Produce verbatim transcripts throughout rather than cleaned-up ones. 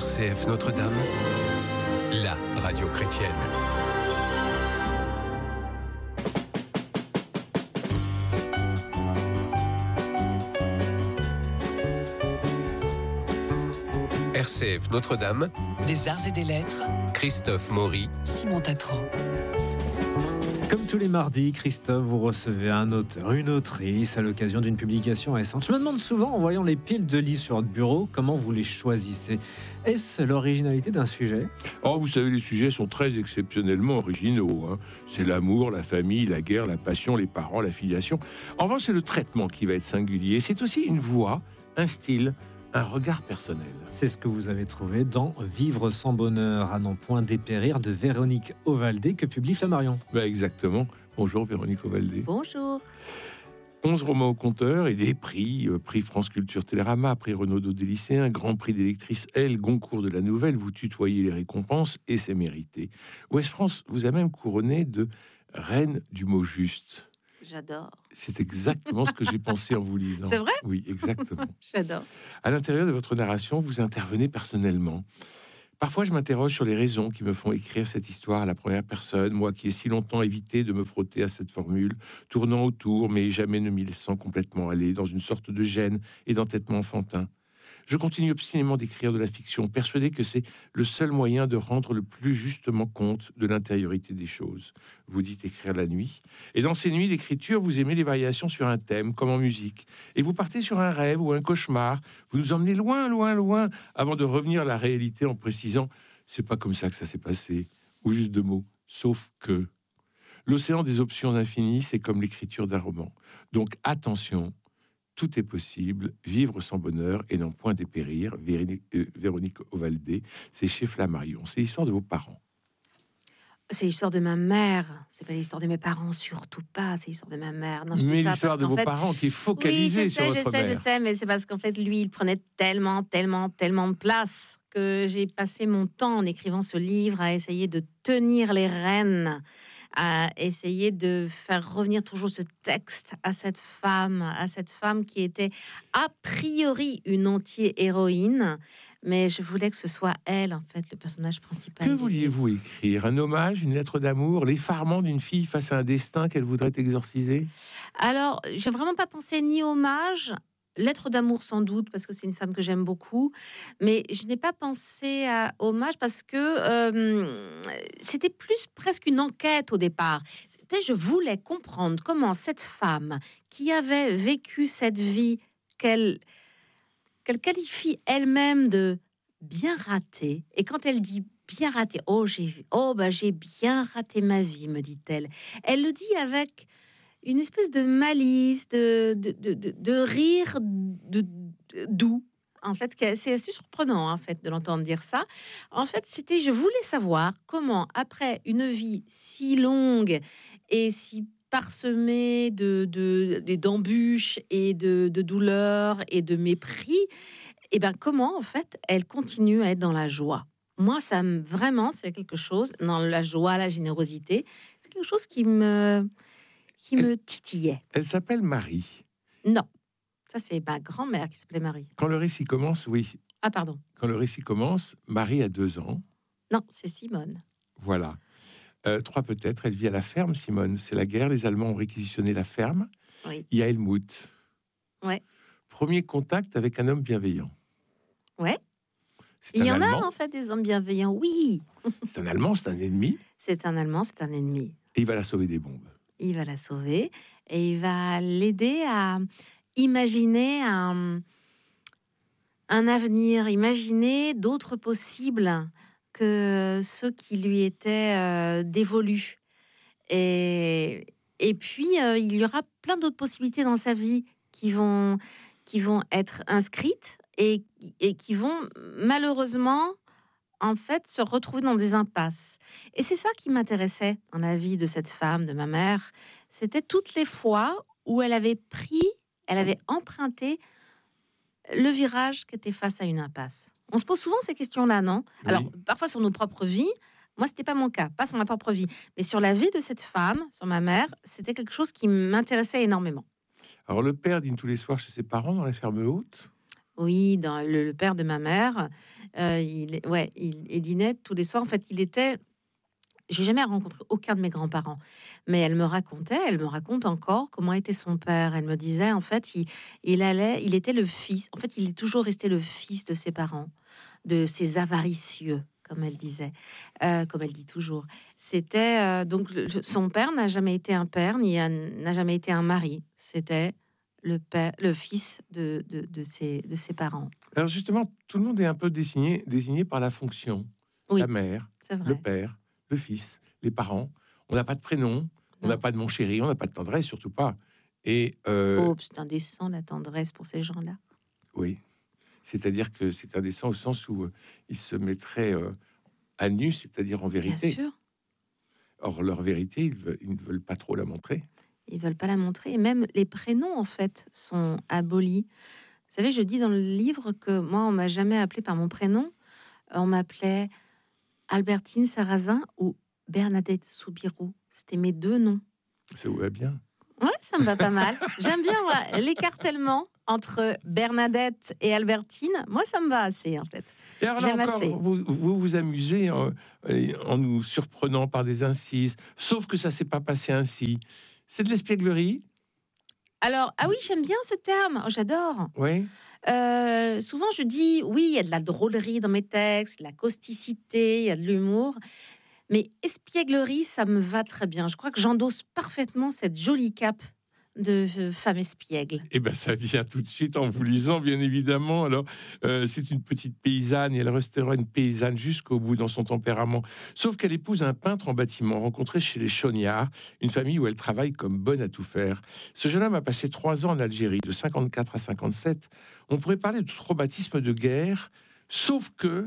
R C F Notre-Dame, la radio chrétienne. R C F Notre-Dame, des arts et des lettres, Christophe Maury, Simon Tatran. Comme tous les mardis, Christophe, vous recevez un auteur, une autrice à l'occasion d'une publication récente. Je me demande souvent, en voyant les piles de livres sur votre bureau, comment vous les choisissez. Est-ce l'originalité d'un sujet ? Oh, vous savez, les sujets sont très exceptionnellement originaux. Hein. C'est l'amour, la famille, la guerre, la passion, les parents, la filiation. En revanche, c'est le traitement qui va être singulier. C'est aussi une voix, un style, un regard personnel. C'est ce que vous avez trouvé dans Vivre sans bonheur, à n'en point dépérir de Véronique Ovaldé, que publie Flammarion. Ben exactement. Bonjour Véronique Ovaldé. Bonjour. onze romans au compteur et des prix, euh, prix France Culture Télérama, prix Renaudot des lycéens, grand prix des lectrices L, Goncourt de la Nouvelle, vous tutoyez les récompenses et c'est mérité. Ouest France vous a même couronné de reine du mot juste. J'adore. C'est exactement ce que j'ai pensé en vous lisant. C'est vrai ? Oui, exactement. J'adore. À l'intérieur de votre narration, vous intervenez personnellement. Parfois, je m'interroge sur les raisons qui me font écrire cette histoire à la première personne, moi qui ai si longtemps évité de me frotter à cette formule, tournant autour, mais jamais ne m'y laissant complètement aller, dans une sorte de gêne et d'entêtement enfantin. Je continue obstinément d'écrire de la fiction, persuadé que c'est le seul moyen de rendre le plus justement compte de l'intériorité des choses. Vous dites écrire la nuit, et dans ces nuits d'écriture, vous aimez les variations sur un thème, comme en musique, et vous partez sur un rêve ou un cauchemar, vous nous emmenez loin, loin, loin, avant de revenir à la réalité en précisant « c'est pas comme ça que ça s'est passé », ou juste deux mots, sauf que. L'océan des options infinies, c'est comme l'écriture d'un roman. Donc attention, tout est possible, vivre sans bonheur et n'en point dépérir. Véronique, euh, Véronique Ovaldé, c'est chez Flammarion. C'est l'histoire de vos parents. C'est l'histoire de ma mère. C'est pas l'histoire de mes parents, surtout pas. C'est l'histoire de ma mère. Non, je dis mais ça l'histoire parce de qu'en vos fait... parents qui est focalisée oui, je sais, sur je votre sais, mère. je sais, mais c'est parce qu'en fait, lui, il prenait tellement, tellement, tellement de place que j'ai passé mon temps en écrivant ce livre à essayer de tenir les rênes, à essayer de faire revenir toujours ce texte à cette femme, à cette femme qui était a priori une anti-héroïne, mais je voulais que ce soit elle, en fait, le personnage principal. Que vouliez-vous écrire ? Un hommage, une lettre d'amour, l'effarement d'une fille face à un destin qu'elle voudrait exorciser ? Alors, j'ai vraiment pas pensé ni hommage, lettre d'amour sans doute, parce que c'est une femme que j'aime beaucoup, mais je n'ai pas pensé à hommage parce que euh, c'était plus presque une enquête au départ. C'était, je voulais comprendre comment cette femme qui avait vécu cette vie qu'elle, qu'elle qualifie elle-même de bien ratée, et quand elle dit bien ratée, oh, j'ai, oh bah, j'ai bien raté ma vie, me dit-elle. Elle le dit avec une espèce de malice, de, de, de, de, de rire de, de, doux. En fait, c'est assez surprenant en fait, de l'entendre dire ça. En fait, c'était, je voulais savoir comment, après une vie si longue et si parsemée de, de, de, d'embûches et de, de douleurs et de mépris, et ben comment, en fait, elle continue à être dans la joie. Moi, ça me, vraiment, c'est quelque chose, dans la joie, la générosité, c'est quelque chose qui me... qui me titillait. Elle s'appelle Marie. Non, ça c'est ma grand-mère qui s'appelait Marie. Quand le récit commence, oui. Ah pardon. Quand le récit commence, Marie a deux ans. Non, c'est Simone. Voilà. Euh, trois peut-être. Elle vit à la ferme, Simone. C'est la guerre. Les Allemands ont réquisitionné la ferme. Oui. Il y a Helmut. Ouais. Premier contact avec un homme bienveillant. Ouais. C'est Il y en Allemand. a en fait des hommes bienveillants. Oui. C'est un Allemand, c'est un ennemi. C'est un Allemand, c'est un ennemi. Et il va la sauver des bombes. Il va la sauver et il va l'aider à imaginer un, un avenir, imaginer d'autres possibles que ceux qui lui étaient euh, dévolus. Et, et puis, euh, il y aura plein d'autres possibilités dans sa vie qui vont, qui vont être inscrites et, et qui vont malheureusement en fait, se retrouver dans des impasses. Et c'est ça qui m'intéressait dans la vie de cette femme, de ma mère. C'était toutes les fois où elle avait pris, elle avait emprunté le virage qui était face à une impasse. On se pose souvent ces questions-là, non ? Oui. Alors, parfois sur nos propres vies. Moi, c'était pas mon cas, pas sur ma propre vie. Mais sur la vie de cette femme, sur ma mère, c'était quelque chose qui m'intéressait énormément. Alors, le père dîne tous les soirs chez ses parents dans la ferme haute. Oui, dans le, le père de ma mère, euh, il, ouais, il, il dînait tous les soirs. En fait, il était. J'ai jamais rencontré aucun de mes grands-parents, mais elle me racontait, elle me raconte encore comment était son père. Elle me disait, en fait, il, il allait, il était le fils. En fait, il est toujours resté le fils de ses parents, de ses avaricieux, comme elle disait, euh, comme elle dit toujours. C'était euh, donc le- le- son père n'a jamais été un père, ni un- n'a jamais été un mari. C'était le père, le fils de, de, de ses, de ses parents. Alors justement, tout le monde est un peu désigné, désigné par la fonction. Oui, La mère, c'est le vrai. père, le fils, les parents. On n'a pas de prénom, on n'a Non. pas de mon chéri, on n'a pas de tendresse, surtout pas. Et euh, Oh, c'est indécent la tendresse pour ces gens-là. oui, c'est-à-dire que c'est indécent au sens où euh, ils se mettraient euh, à nu, c'est-à-dire en Bien vérité. sûr. Or, leur vérité, ils, veulent- ils ne veulent pas trop la montrer. Ils veulent pas la montrer. Et même les prénoms, en fait, sont abolis. Vous savez, je dis dans le livre que moi, on m'a jamais appelé par mon prénom. On m'appelait Albertine Sarrazin ou Bernadette Soubirous. C'était mes deux noms. Ça vous va bien. Ouais, ça me va pas mal. J'aime bien moi, l'écartèlement entre Bernadette et Albertine. Moi, ça me va assez, en fait. Et alors là J'aime encore, assez. vous, vous vous amusez en, en nous surprenant par des incises, sauf que ça s'est pas passé ainsi. C'est de l'espièglerie, Alors, ah oui, j'aime bien ce terme. Oh, j'adore. oui. Euh, souvent, je dis, oui, il y a de la drôlerie dans mes textes, de la causticité, il y a de l'humour. Mais espièglerie, ça me va très bien. Je crois que j'endosse parfaitement cette jolie cape de euh, femme espiègle. Eh ben, ça vient tout de suite en vous lisant, bien évidemment. Alors, euh, c'est une petite paysanne et elle restera une paysanne jusqu'au bout dans son tempérament. Sauf qu'elle épouse un peintre en bâtiment rencontré chez les Chauniards, une famille où elle travaille comme bonne à tout faire. Ce jeune homme a passé trois ans en Algérie, de cinquante-quatre à cinquante-sept. On pourrait parler de traumatisme de guerre, sauf que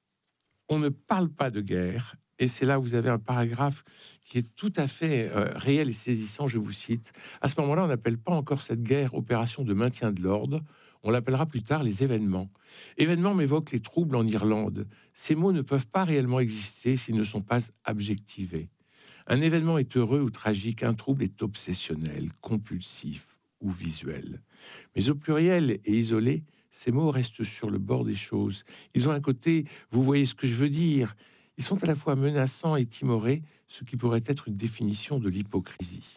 on ne parle pas de guerre. Et c'est là où vous avez un paragraphe qui est tout à fait euh, réel et saisissant, je vous cite. À ce moment-là, on n'appelle pas encore cette guerre opération de maintien de l'ordre, on l'appellera plus tard les événements. Événements m'évoquent les troubles en Irlande. Ces mots ne peuvent pas réellement exister s'ils ne sont pas objectivés. Un événement est heureux ou tragique, un trouble est obsessionnel, compulsif ou visuel. Mais au pluriel et isolé, ces mots restent sur le bord des choses. Ils ont un côté, vous voyez ce que je veux dire. Ils sont à la fois menaçants et timorés, ce qui pourrait être une définition de l'hypocrisie.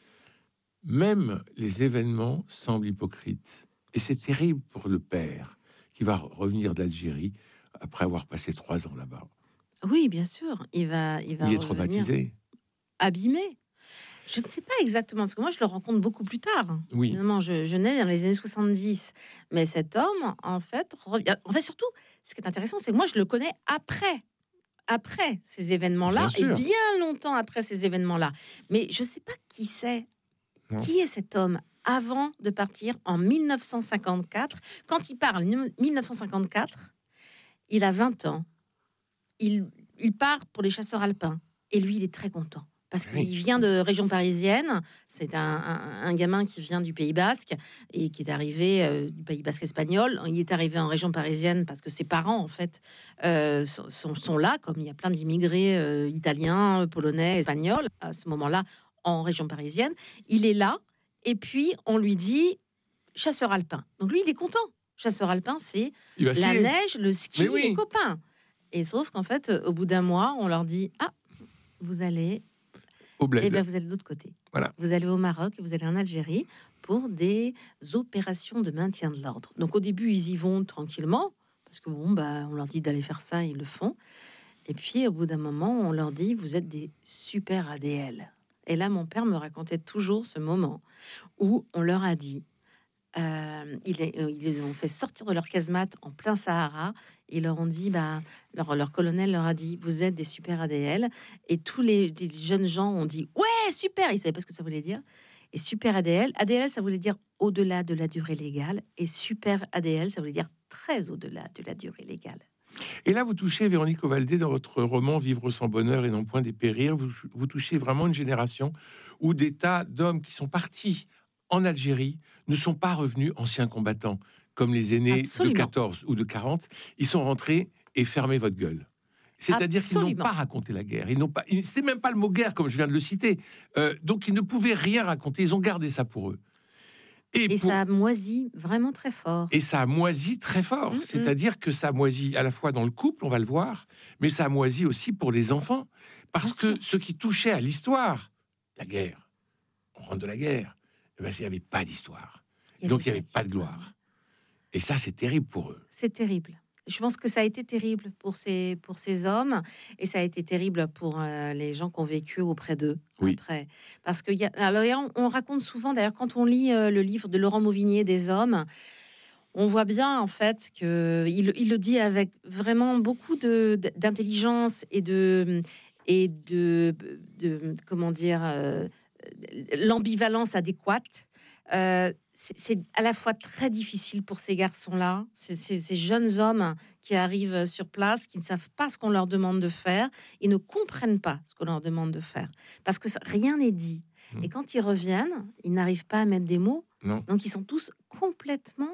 Même les événements semblent hypocrites. Et c'est terrible pour le père qui va revenir d'Algérie après avoir passé trois ans là-bas. Oui, bien sûr, il va, il va Il est revenir traumatisé. abîmé. Je ne sais pas exactement, parce que moi, je le rencontre beaucoup plus tard. Oui. Évidemment, je, je nais dans les années soixante-dix. Mais cet homme, en fait, revient... En fait, surtout, ce qui est intéressant, c'est que moi, je le connais après. Après ces événements-là, Bien et sûr. bien longtemps après ces événements-là. Mais je ne sais pas qui c'est. Non. Qui est cet homme avant de partir en mille neuf cent cinquante-quatre? Quand il parle mille neuf cent cinquante-quatre, il a vingt ans. Il, il part pour les chasseurs alpins. Et lui, il est très content. Parce qu'il Oui. vient de région parisienne. C'est un, un- un gamin qui vient du Pays Basque et qui est arrivé euh, du Pays Basque espagnol. Il est arrivé en région parisienne parce que ses parents, en fait, euh, sont, sont- sont là, comme il y a plein d'immigrés euh, italiens, polonais, espagnols, à ce moment-là, en région parisienne. Il est là. Et puis, on lui dit chasseur alpin. Donc, lui, il est content. Chasseur alpin, c'est Il va la skier. neige, le ski, Mais oui. les copains. Et sauf qu'en fait, euh, au bout d'un mois, on leur dit ah, vous allez, Au bled. eh bien, vous allez de l'autre côté. Voilà. Vous allez au Maroc et vous allez en Algérie pour des opérations de maintien de l'ordre. Donc, au début, ils y vont tranquillement parce que bon, bah, on leur dit d'aller faire ça, ils le font. Et puis, au bout d'un moment, on leur dit vous êtes des super A D L. Et là, mon père me racontait toujours ce moment où on leur a dit. Euh, ils, les, euh, ils les ont fait sortir de leur casemate en plein Sahara. Ils leur ont dit, bah, leur, leur colonel leur a dit, vous êtes des super A D L. Et tous les, les jeunes gens ont dit, ouais, super. Ils savaient pas ce que ça voulait dire. Et super A D L, A D L, ça voulait dire au-delà de la durée légale. Et super A D L, ça voulait dire très au-delà de la durée légale. Et là, vous touchez, Véronique Ovaldé, dans votre roman Vivre sans bonheur et non point dépérir, vous, vous touchez vraiment une génération où des tas d'hommes qui sont partis en Algérie ne sont pas revenus anciens combattants, comme les aînés Absolument. de quatorze ou de quarante. Ils sont rentrés et fermez votre gueule. C'est-à-dire qu'ils n'ont Absolument. pas raconté la guerre. Ils n'ont pas. ils- C'est même pas le mot guerre, comme je viens de le citer. Euh, donc, ils ne pouvaient rien raconter. Ils ont gardé ça pour eux. Et pour- ça moisit vraiment très fort. Et ça moisit très fort. Mm, mm. C'est-à-dire que ça moisit à la fois dans le couple, on va le voir, mais ça moisit aussi pour les enfants. Parce Bien que ce qui touchait à l'histoire, la guerre, on rentre de la guerre, eh ben, il n'y avait pas d'histoire. Donc il n'y avait pas de d'histoire. gloire. Et ça, c'est terrible pour eux. C'est terrible. Je pense que ça a été terrible pour ces, pour ces hommes et ça a été terrible pour euh, les gens qui ont vécu auprès d'eux Oui. après. Parce que y a, alors, on, on raconte souvent, d'ailleurs, quand on lit euh, le livre de Laurent Mauvigné, Des hommes, on voit bien en fait que il, il le dit avec vraiment beaucoup de, d'intelligence et de, et de, de comment dire, euh, l'ambivalence adéquate. Euh, c'est, c'est à la fois très difficile pour ces garçons-là, ces, ces, ces jeunes hommes qui arrivent sur place, qui ne savent pas ce qu'on leur demande de faire, ils ne comprennent pas ce qu'on leur demande de faire, parce que ça, rien n'est dit. Mmh. Et quand ils reviennent, ils n'arrivent pas à mettre des mots, Non. donc ils sont tous complètement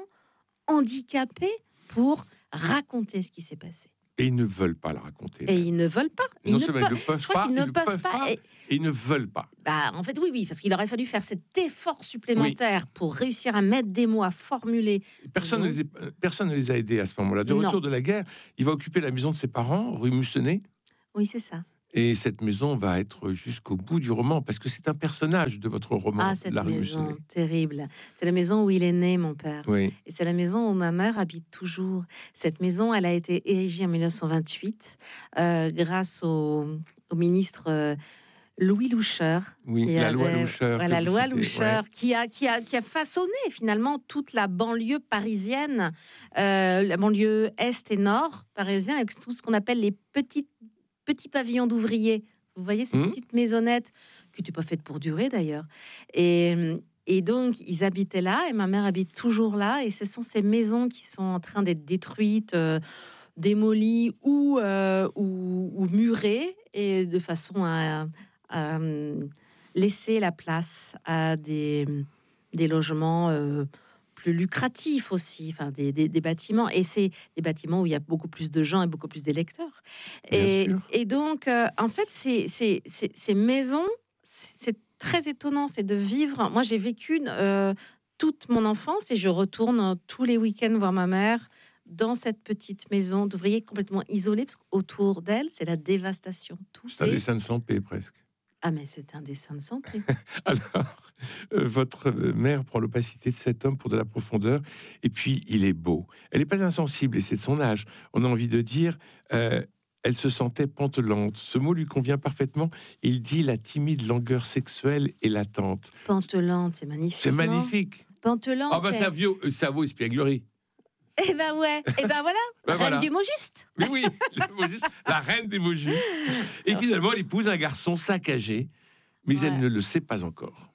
handicapés pour raconter ce qui s'est passé. Et ils ne veulent pas la raconter. Et ils ne veulent pas. Ils non ne seulement ils peuvent- ne peuvent je crois pas, qu'ils ils ne peuvent pas. et Et- ils ne veulent pas. Bah, en fait, oui, oui, parce qu'il aurait fallu faire cet effort supplémentaire pour réussir à mettre des mots, à formuler. Personne, ne Non. les, a- personne ne les a aidés à ce moment-là. De Non. retour de la guerre, il va occuper la maison de ses parents, rue Mussenet. Oui, c'est ça. Et cette maison va être jusqu'au bout du roman, parce que c'est un personnage de votre roman, Ah, cette la rue maison Mussenet. terrible. C'est la maison où il est né, mon père. Oui, Et c'est la maison où ma mère habite toujours. Cette maison, elle a été érigée en mille neuf cent vingt-huit euh, grâce au, au ministre euh, Louis Loucher. oui, qui la loi avait- Loucher. Ouais, que la vous loi citez, Loucher, ouais. qui, a, qui, a, qui a façonné finalement toute la banlieue parisienne, euh, la banlieue est et nord parisien, avec tout ce qu'on appelle les petites, petits pavillons d'ouvriers. Vous voyez ces Mhm. petites maisonnettes qui n'étaient pas faites pour durer d'ailleurs. Et, et donc, ils habitaient là, et ma mère habite toujours là, et ce sont ces maisons qui sont en train d'être détruites, euh, démolies ou, euh, ou, ou murées, et de façon à, à, euh, laisser la place à des, des logements euh, plus lucratifs aussi, enfin des, des, des bâtiments. Et c'est des bâtiments où il y a beaucoup plus de gens et beaucoup plus d'électeurs. Bien Et, sûr. et donc, euh, en fait, ces, ces, ces, ces maisons, c'est très étonnant, c'est de vivre. Moi, j'ai vécu euh, toute mon enfance et je retourne tous les week-ends voir ma mère dans cette petite maison d'ouvriers complètement isolée, parce qu'autour d'elle, c'est la dévastation. Tout C'est un est- dessin de sans paix, presque. Ah, mais c'est un dessin de sang. Alors, euh, votre mère prend l'opacité de cet homme pour de la profondeur, et puis il est beau. Elle n'est pas insensible, et c'est de son âge. On a envie de dire, euh, elle se sentait pantelante. Ce mot lui convient parfaitement. Il dit la timide langueur sexuelle et latente. Pantelante, c'est magnifique. C'est non magnifique. Pantelante. Ah bah c'est- ça vaut, euh, ça vaut espièglerie. Eh ben ouais. Eh ben voilà. Ben Reine voilà. du mot juste. Mais oui, le mot juste, la reine des mots justes. Et finalement, elle épouse un garçon saccagé, mais Ouais. elle ne le sait pas encore.